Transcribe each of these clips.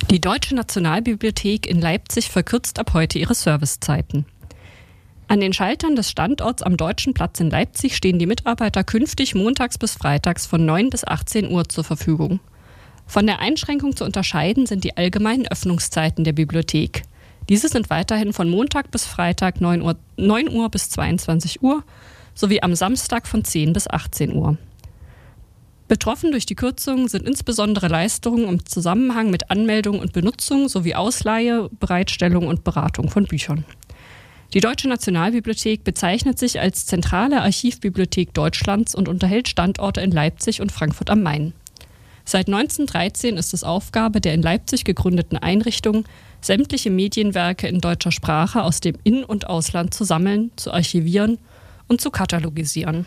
Die Deutsche Nationalbibliothek in Leipzig verkürzt ab heute ihre Servicezeiten. An den Schaltern des Standorts am Deutschen Platz in Leipzig stehen die Mitarbeiter künftig montags bis freitags von 9 bis 18 Uhr zur Verfügung. Von der Einschränkung zu unterscheiden sind die allgemeinen Öffnungszeiten der Bibliothek. Diese sind weiterhin von Montag bis Freitag 9 Uhr bis 22 Uhr sowie am Samstag von 10 bis 18 Uhr. Betroffen durch die Kürzungen sind insbesondere Leistungen im Zusammenhang mit Anmeldung und Benutzung sowie Ausleihe, Bereitstellung und Beratung von Büchern. Die Deutsche Nationalbibliothek bezeichnet sich als zentrale Archivbibliothek Deutschlands und unterhält Standorte in Leipzig und Frankfurt am Main. Seit 1913 ist es Aufgabe der in Leipzig gegründeten Einrichtung, sämtliche Medienwerke in deutscher Sprache aus dem In- und Ausland zu sammeln, zu archivieren und zu katalogisieren.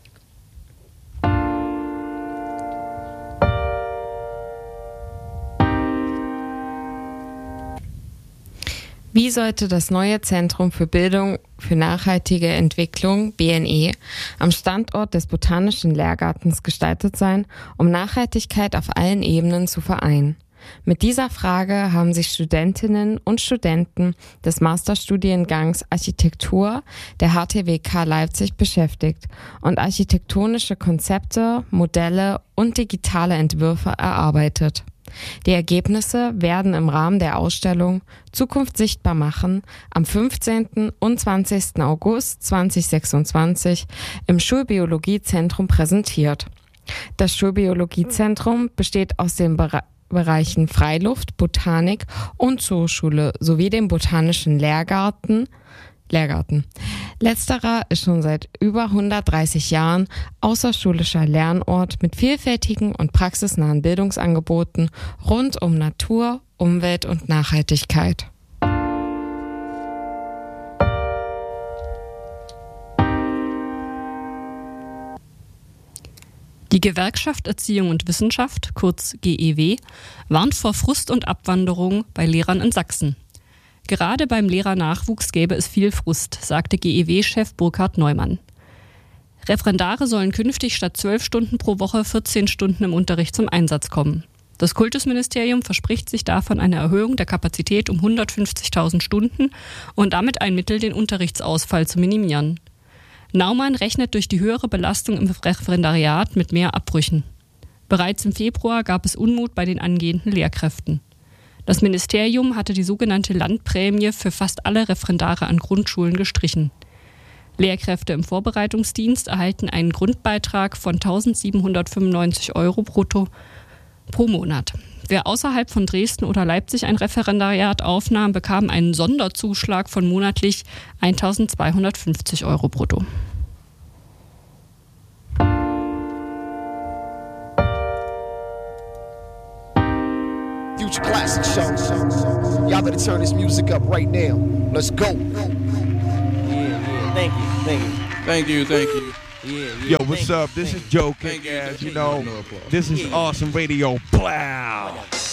Wie sollte das neue Zentrum für Bildung für nachhaltige Entwicklung, BNE, am Standort des Botanischen Lehrgartens gestaltet sein, um Nachhaltigkeit auf allen Ebenen zu vereinen? Mit dieser Frage haben sich Studentinnen und Studenten des Masterstudiengangs Architektur der HTWK Leipzig beschäftigt und architektonische Konzepte, Modelle und digitale Entwürfe erarbeitet. Die Ergebnisse werden im Rahmen der Ausstellung Zukunft sichtbar machen am 15. und 20. August 2026 im Schulbiologiezentrum präsentiert. Das Schulbiologiezentrum besteht aus den Bereichen Freiluft, Botanik und Zooschule sowie dem Botanischen Lehrgarten. Letzterer ist schon seit über 130 Jahren außerschulischer Lernort mit vielfältigen und praxisnahen Bildungsangeboten rund um Natur, Umwelt und Nachhaltigkeit. Die Gewerkschaft Erziehung und Wissenschaft, kurz GEW, warnt vor Frust und Abwanderung bei Lehrern in Sachsen. Gerade beim Lehrernachwuchs gäbe es viel Frust, sagte GEW-Chef Burkhard Neumann. Referendare sollen künftig statt 12 Stunden pro Woche 14 Stunden im Unterricht zum Einsatz kommen. Das Kultusministerium verspricht sich davon eine Erhöhung der Kapazität um 150.000 Stunden und damit ein Mittel, den Unterrichtsausfall zu minimieren. Naumann rechnet durch die höhere Belastung im Referendariat mit mehr Abbrüchen. Bereits im Februar gab es Unmut bei den angehenden Lehrkräften. Das Ministerium hatte die sogenannte Landprämie für fast alle Referendare an Grundschulen gestrichen. Lehrkräfte im Vorbereitungsdienst erhalten einen Grundbeitrag von 1.795 € brutto pro Monat. Wer außerhalb von Dresden oder Leipzig ein Referendariat aufnahm, bekam einen Sonderzuschlag von monatlich 1.250 € brutto. Future Classic Show. Y'all better turn this music up right now. Let's go. Yeah. Thank you. Yo, what's up? This is Joe Kick-Ass. You know, this is Awesome Radio. Blah.